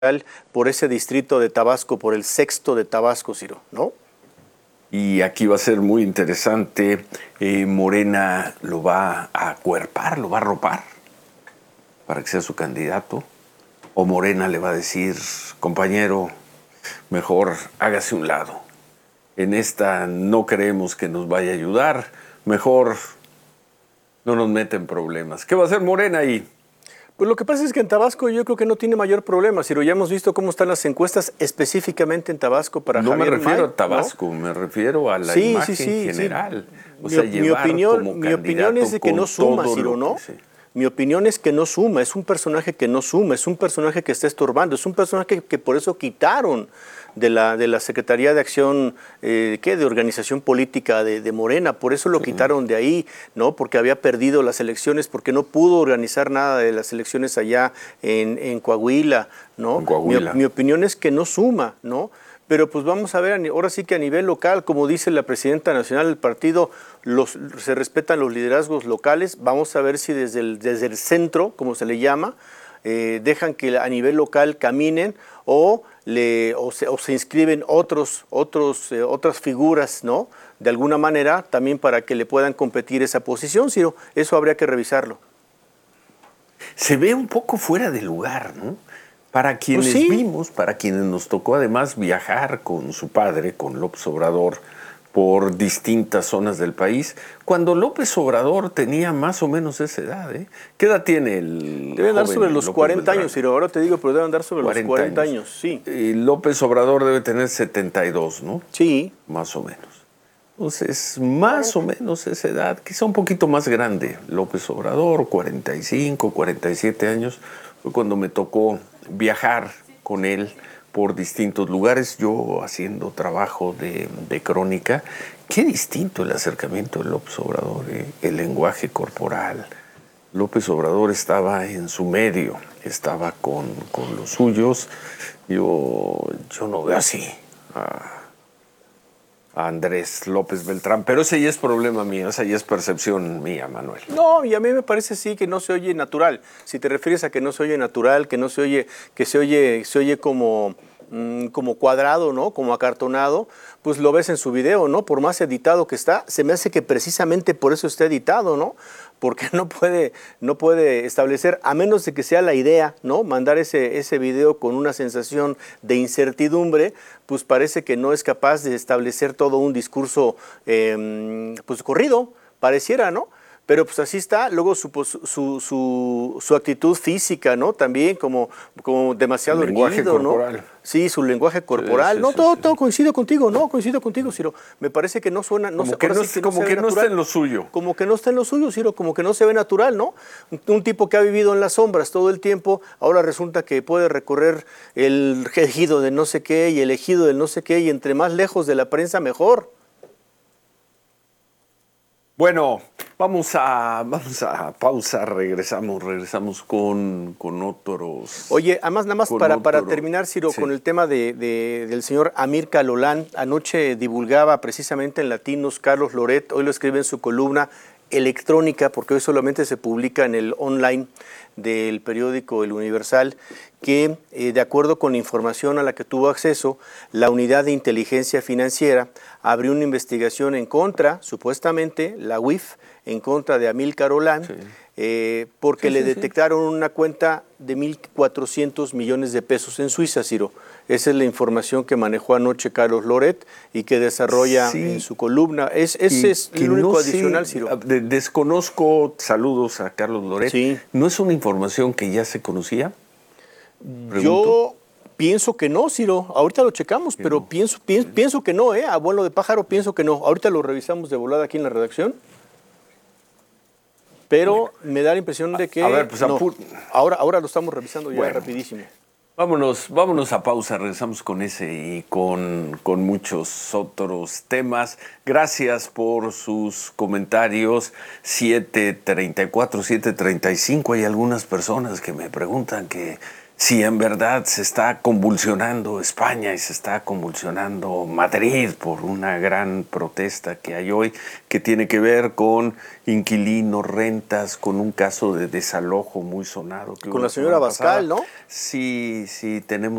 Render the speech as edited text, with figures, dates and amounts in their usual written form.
por ese distrito de Tabasco, por el sexto de Tabasco, Ciro, ¿no? Y aquí va a ser muy interesante. Morena lo va a acuerpar, lo va a arropar para que sea su candidato. O Morena le va a decir, compañero, mejor hágase un lado. En esta no creemos que nos vaya a ayudar. Mejor no nos mete en problemas. ¿Qué va a hacer Morena ahí? Pues lo que pasa es que en Tabasco yo creo que no tiene mayor problema, Ciro. Ya hemos visto cómo están las encuestas específicamente en Tabasco para No Javier me refiero May, a Tabasco, ¿no? me refiero a la Sí, imagen sí, general. sí. O sea, llevar como Mi opinión es de que no suma, Ciro, ¿no? Mi opinión es que no suma, es un personaje que no suma, es un personaje que está estorbando, es un personaje que por eso quitaron de la Secretaría de Acción, de Organización Política de Morena, por eso lo quitaron de ahí, ¿no? Porque había perdido las elecciones, porque no pudo organizar nada de las elecciones allá en Coahuila, ¿no? En Coahuila. Mi opinión es que no suma, ¿no? Pero pues vamos a ver, ahora sí que a nivel local, como dice la presidenta nacional del partido, se respetan los liderazgos locales. Vamos a ver si desde el centro, como se le llama, dejan que a nivel local caminen o se inscriben otras figuras, ¿no? De alguna manera, también para que le puedan competir esa posición, Ciro. Eso habría que revisarlo. Se ve un poco fuera de lugar, ¿no? Para quienes Pues sí. vimos, para quienes nos tocó además viajar con su padre, con López Obrador, por distintas zonas del país, cuando López Obrador tenía más o menos esa edad, ¿eh? ¿Qué edad tiene el Debe andar joven sobre los López 40 Beltrán? años, Ciro. Ahora te digo, pero debe andar sobre los 40 años, sí. Y López Obrador debe tener 72, ¿no? Sí. Más o menos. Entonces, más o menos esa edad, quizá un poquito más grande. López Obrador, 45, 47 años, fue cuando me tocó viajar con él por distintos lugares, yo haciendo trabajo de crónica. Qué distinto el acercamiento de López Obrador, el lenguaje corporal. López Obrador estaba en su medio, estaba con los suyos. Yo no veo así a Andrés López Beltrán, pero ese ya es problema mío, esa ya es percepción mía, Manuel. No, y a mí me parece sí que no se oye natural. Si te refieres a que no se oye natural, que no se oye, que se oye como cuadrado, ¿no? Como acartonado, pues lo ves en su video, ¿no? Por más editado que está, se me hace que precisamente por eso está editado, ¿no? Porque no puede establecer, a menos de que sea la idea, ¿no? Mandar ese video con una sensación de incertidumbre, pues parece que no es capaz de establecer todo un discurso, pues corrido, pareciera, ¿no? Pero pues así está, luego su actitud física, ¿no? También como demasiado erguido, ¿no? Sí, su lenguaje corporal. Sí, no, sí, todo coincido contigo, Ciro. Me parece que no suena, como que no está en lo suyo. Como que no está en lo suyo, Ciro, como que no se ve natural, ¿no? Un tipo que ha vivido en las sombras todo el tiempo, ahora resulta que puede recorrer el ejido de no sé qué y el ejido del no sé qué, y entre más lejos de la prensa, mejor. Bueno, vamos a pausa, regresamos con otros. Oye, además, nada más para terminar, Ciro, sí, con el tema del señor Amir Calolán. Anoche divulgaba precisamente en Latinos Carlos Loret, hoy lo escribe en su columna electrónica, porque hoy solamente se publica en el online del periódico El Universal, que de acuerdo con la información a la que tuvo acceso, la Unidad de Inteligencia Financiera abrió una investigación en contra, supuestamente, la UIF, en contra de Amir Calolán, sí, porque le detectaron una cuenta de 1.400 millones de pesos en Suiza, Ciro. Esa es la información que manejó anoche Carlos Loret y que desarrolla en su columna. Ese es el único adicional, Ciro. Desconozco, saludos a Carlos Loret. Sí. ¿No es una información que ya se conocía? Pregunto. Yo pienso que no, Ciro. Ahorita lo checamos, pero no. pienso que no, a vuelo de pájaro pienso que no. Ahorita lo revisamos de volada aquí en la redacción. Pero me da la impresión de que pues no. Ahora lo estamos revisando ya rapidísimo. Vámonos a pausa, regresamos con ese y con muchos otros temas. Gracias por sus comentarios. 7:34, 7:35. Hay algunas personas que me preguntan que si en verdad se está convulsionando España y se está convulsionando Madrid por una gran protesta que hay hoy, que tiene que ver con inquilinos, rentas, con un caso de desalojo muy sonado. Con la señora Abascal, ¿no? Sí, tenemos